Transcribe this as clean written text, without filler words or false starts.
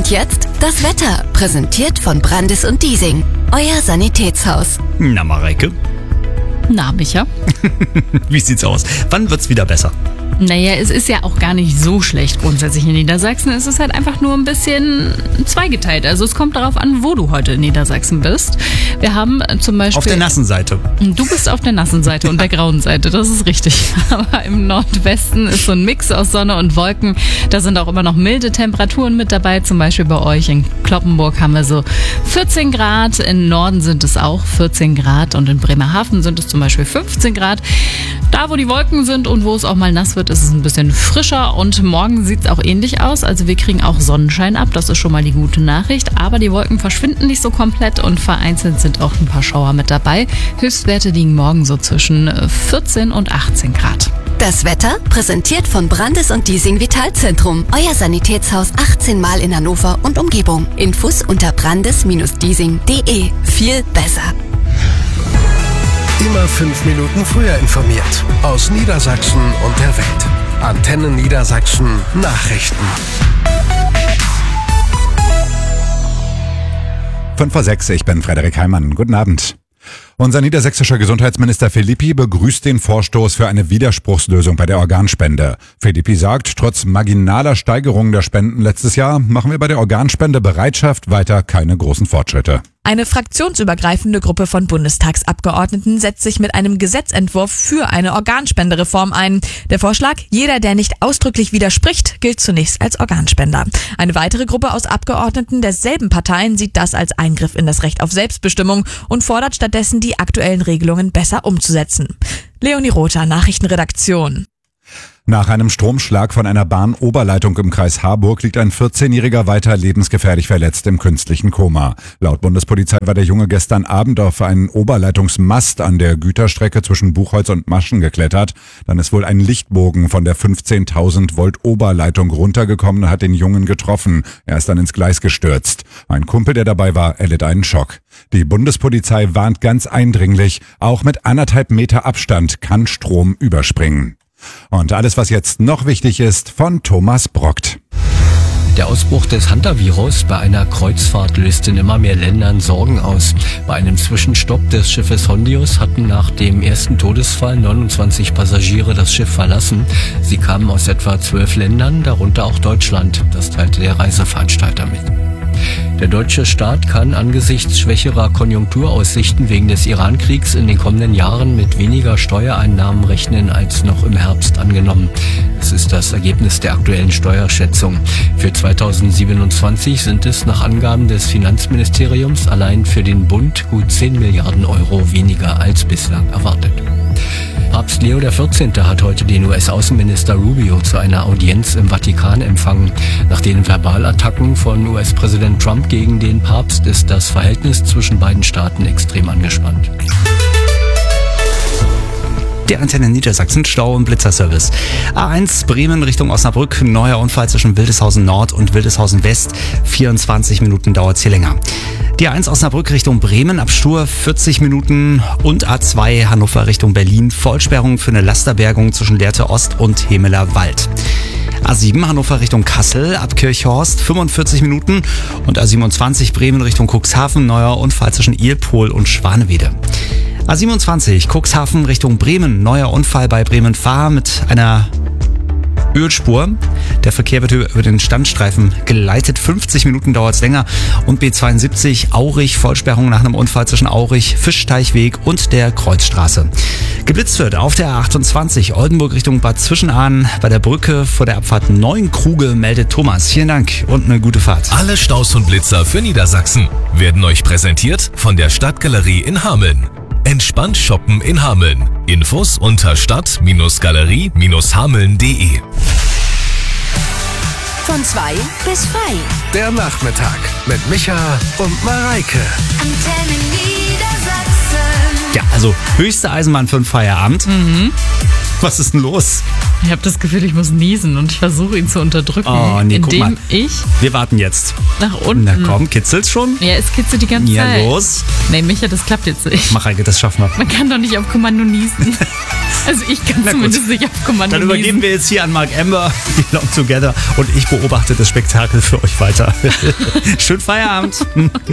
Und jetzt das Wetter, präsentiert von Brandis und Diesing, euer Sanitätshaus. Na, Mareike. Na, Micha? Wie sieht's aus? Wann wird's wieder besser? Naja, es ist ja auch gar nicht so schlecht grundsätzlich in Niedersachsen. Es ist halt einfach nur ein bisschen zweigeteilt. Also es kommt darauf an, wo du heute in Niedersachsen bist. Wir haben zum Beispiel... Auf der nassen Seite. Du bist auf der nassen Seite und der grauen Seite, das ist richtig. Aber im Nordwesten ist so ein Mix aus Sonne und Wolken. Da sind auch immer noch milde Temperaturen mit dabei. Zum Beispiel bei euch in Cloppenburg haben wir so 14 Grad. Im Norden sind es auch 14 Grad und in Bremerhaven sind es zum Beispiel 15 Grad. Da, wo die Wolken sind und wo es auch mal nass wird, ist es ein bisschen frischer und morgen sieht es auch ähnlich aus. Also wir kriegen auch Sonnenschein ab, das ist schon mal die gute Nachricht. Aber die Wolken verschwinden nicht so komplett und vereinzelt sind auch ein paar Schauer mit dabei. Höchstwerte liegen morgen so zwischen 14 und 18 Grad. Das Wetter, präsentiert von Brandis und Diesing Vitalzentrum, euer Sanitätshaus 18 Mal in Hannover und Umgebung. Infos unter brandis-diesing.de. Viel besser. Immer 5 Minuten früher informiert. Aus Niedersachsen und der Welt. Antenne Niedersachsen Nachrichten. 5:06, ich bin Frederik Heimann. Guten Abend. Unser niedersächsischer Gesundheitsminister Philippi begrüßt den Vorstoß für eine Widerspruchslösung bei der Organspende. Philippi sagt, trotz marginaler Steigerung der Spenden letztes Jahr machen wir bei der Organspendebereitschaft weiter keine großen Fortschritte. Eine fraktionsübergreifende Gruppe von Bundestagsabgeordneten setzt sich mit einem Gesetzentwurf für eine Organspendereform ein. Der Vorschlag, jeder, der nicht ausdrücklich widerspricht, gilt zunächst als Organspender. Eine weitere Gruppe aus Abgeordneten derselben Parteien sieht das als Eingriff in das Recht auf Selbstbestimmung und fordert stattdessen, die aktuellen Regelungen besser umzusetzen. Leonie Rother, Nachrichtenredaktion. Nach einem Stromschlag von einer Bahnoberleitung im Kreis Harburg liegt ein 14-Jähriger weiter lebensgefährlich verletzt im künstlichen Koma. Laut Bundespolizei war der Junge gestern Abend auf einen Oberleitungsmast an der Güterstrecke zwischen Buchholz und Maschen geklettert. Dann ist wohl ein Lichtbogen von der 15.000 Volt Oberleitung runtergekommen und hat den Jungen getroffen. Er ist dann ins Gleis gestürzt. Ein Kumpel, der dabei war, erlitt einen Schock. Die Bundespolizei warnt ganz eindringlich, auch mit 1,5 Meter Abstand kann Strom überspringen. Und alles, was jetzt noch wichtig ist, von Thomas Brockt. Der Ausbruch des Hantavirus bei einer Kreuzfahrt löst in immer mehr Ländern Sorgen aus. Bei einem Zwischenstopp des Schiffes Hondius hatten nach dem ersten Todesfall 29 Passagiere das Schiff verlassen. Sie kamen aus etwa 12 Ländern, darunter auch Deutschland. Das teilte der Reiseveranstalter mit. Der deutsche Staat kann angesichts schwächerer Konjunkturaussichten wegen des Iran-Kriegs in den kommenden Jahren mit weniger Steuereinnahmen rechnen als noch im Herbst angenommen. Das ist das Ergebnis der aktuellen Steuerschätzung. Für 2027 sind es nach Angaben des Finanzministeriums allein für den Bund gut 10 Milliarden Euro weniger als bislang erwartet. Papst Leo XIV. Hat heute den US-Außenminister Rubio zu einer Audienz im Vatikan empfangen. Nach den Verbalattacken von US-Präsident Trump gegen den Papst ist das Verhältnis zwischen beiden Staaten extrem angespannt. Der Antenne Niedersachsen Stau- und Blitzerservice. A1 Bremen Richtung Osnabrück, neuer Unfall zwischen Wildeshausen Nord und Wildeshausen West. 24 Minuten dauert es hier länger. Die A1 Osnabrück Richtung Bremen ab Stur 40 Minuten und A2 Hannover Richtung Berlin. Vollsperrung für eine Lasterbergung zwischen Lehrte Ost und Hemeler Wald. A7 Hannover Richtung Kassel ab Kirchhorst 45 Minuten und A27 Bremen Richtung Cuxhaven, neuer Unfall zwischen Ilpol und Schwanewede. A27 Cuxhaven Richtung Bremen, neuer Unfall bei Bremen-Fahr mit einer Ölspur. Der Verkehr wird über den Standstreifen geleitet. 50 Minuten dauert es länger. Und B72 Aurich, Vollsperrung nach einem Unfall zwischen Aurich, Fischteichweg und der Kreuzstraße. Geblitzt wird auf der A28 Oldenburg Richtung Bad Zwischenahn bei der Brücke vor der Abfahrt Neunkruge, meldet Thomas. Vielen Dank und eine gute Fahrt. Alle Staus und Blitzer für Niedersachsen werden euch präsentiert von der Stadtgalerie in Hameln. Entspannt shoppen in Hameln. Infos unter stadt-galerie-hameln.de. Von 2 bis 3. Der Nachmittag mit Micha und Mareike. Antenne Niedersachsen. Ja, also höchste Eisenbahn für den Feierabend. Was ist denn los? Ich habe das Gefühl, ich muss niesen und ich versuche ihn zu unterdrücken, Oh, nee, guck mal. indem ich Wir warten jetzt. nach unten... Na komm, kitzelt's schon? Ja, es kitzelt die ganze Ja, Zeit. los. Nee, Micha, das klappt jetzt nicht. Mach, Heike, das schaffen wir. Man kann doch nicht auf Kommando niesen. Also ich kann Na gut. zumindest nicht auf Kommando Dann niesen. übergeben wir jetzt hier an Mark Ember, die Long Together, und ich beobachte das Spektakel für euch weiter. Schönen Feierabend.